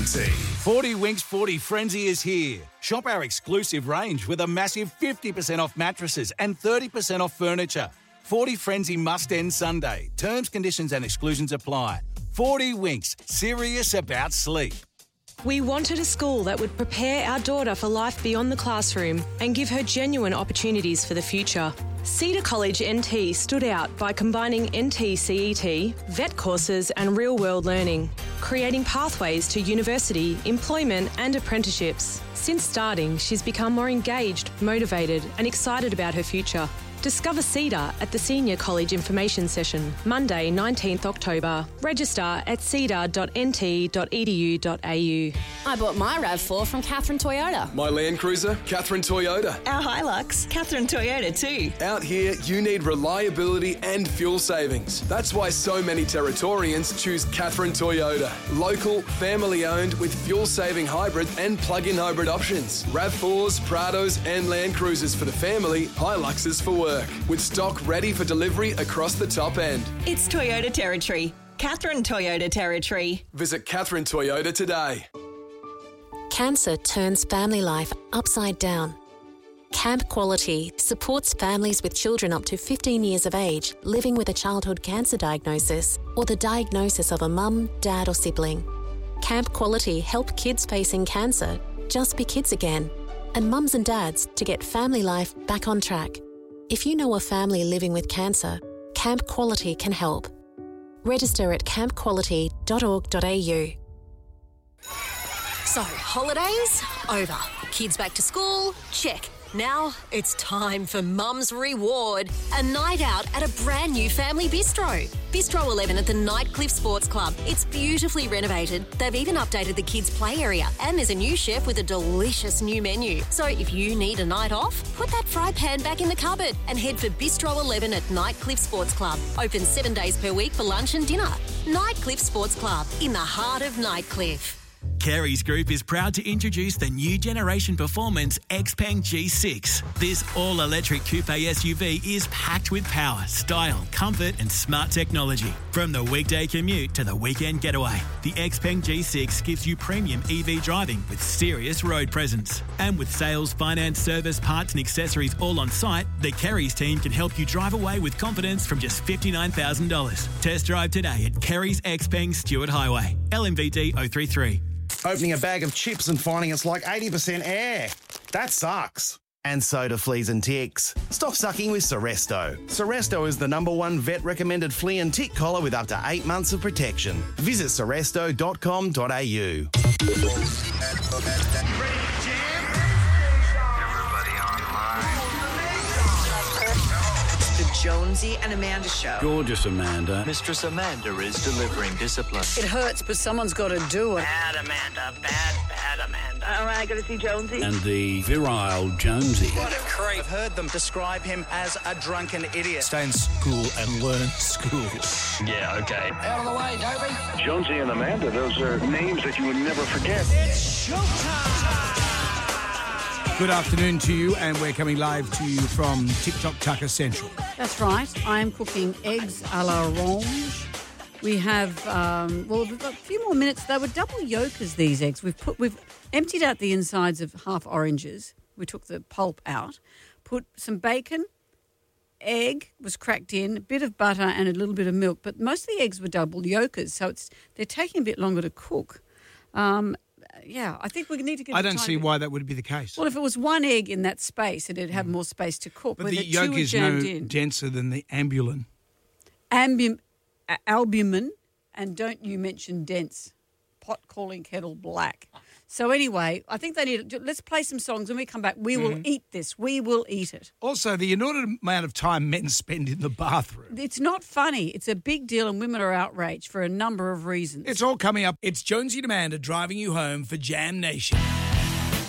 TNT. 40 Winks 40 Frenzy is here. Shop our exclusive range with a massive 50% off mattresses and 30% off furniture. 40 Frenzy must end Sunday. Terms, conditions and exclusions apply. 40 Winks, serious about sleep. We wanted a school that would prepare our daughter for life beyond the classroom and give her genuine opportunities for the future. Cedar College NT stood out by combining NT CET, vet courses and real-world learning, creating pathways to university, employment and apprenticeships. Since starting, she's become more engaged, motivated and excited about her future. Discover Cedar at the Senior College Information Session, Monday, 19th October. Register at cedar.nt.edu.au. I bought my RAV4 from Catherine Toyota. My Land Cruiser, Catherine Toyota. Our Hilux, Catherine Toyota too. Out here, you need reliability and fuel savings. That's why so many Territorians choose Catherine Toyota. Local, family-owned with fuel-saving hybrid and plug-in hybrid options. RAV4s, Prados and Land Cruisers for the family, Hiluxes for work. With stock ready for delivery across the top end. It's Toyota Territory. Catherine Toyota Territory. Visit Catherine Toyota today. Cancer turns family life upside down. Camp Quality supports families with children up to 15 years of age living with a childhood cancer diagnosis or the diagnosis of a mum, dad or sibling. Camp Quality help kids facing cancer just be kids again, and mums and dads to get family life back on track. If you know a family living with cancer, Camp Quality can help. Register at campquality.org.au. So, holidays? Over. Kids back to school? Check. Now it's time for Mum's Reward, a night out at a brand new family bistro. Bistro 11 at the Nightcliff Sports Club. It's beautifully renovated. They've even updated the kids' play area, and there's a new chef with a delicious new menu. So if you need a night off, put that fry pan back in the cupboard and head for Bistro 11 at Nightcliff Sports Club. Open 7 days per week for lunch and dinner. Nightcliff Sports Club, in the heart of Nightcliff. Kerry's Group is proud to introduce the new generation performance Xpeng G6. This all-electric coupe SUV is packed with power, style, comfort and smart technology. From the weekday commute to the weekend getaway, the Xpeng G6 gives you premium EV driving with serious road presence. And with sales, finance, service, parts and accessories all on site, the Kerry's team can help you drive away with confidence from just $59,000. Test drive today at Kerry's Xpeng Stewart Highway, LMVD 033. Opening a bag of chips and finding it's like 80% air. That sucks. And so do fleas and ticks. Stop sucking with Seresto. Seresto is the #1 vet-recommended flea and tick collar with up to 8 months of protection. Visit seresto.com.au. Jonesy and Amanda Show. Gorgeous Amanda. Mistress Amanda is delivering discipline. It hurts, but someone's got to do it. Bad Amanda, bad Amanda. All right, got to see Jonesy. And the virile Jonesy. What a creep. I've heard them describe him as a drunken idiot. Stay in school and learn school. Yeah, okay. Out of the way, Dopey. Jonesy and Amanda, those are names that you would never forget. It's showtime. Good afternoon to you, and we're coming live to you from TikTok Tucker Central. That's right. I am cooking eggs a la orange. We have, we've got a few more minutes. They were double yolkers, these eggs. We've emptied out the insides of half oranges. We took the pulp out, put some bacon, egg was cracked in, a bit of butter and a little bit of milk. But most of the eggs were double yolkers, so they're taking a bit longer to cook. Yeah, I think we need to get. I don't see why that would be the case. Well, if it was one egg in that space, it'd have more space to cook. But the yolk is no denser than the albumin. Albumin, and don't you mention dense. Pot calling kettle black. So anyway, I think they need. Let's play some songs. When we come back, we will eat this. We will eat it. Also, the inordinate amount of time men spend in the bathroom. It's not funny. It's a big deal, and women are outraged for a number of reasons. It's all coming up. It's Jonesy and Amanda driving you home for Jam Nation.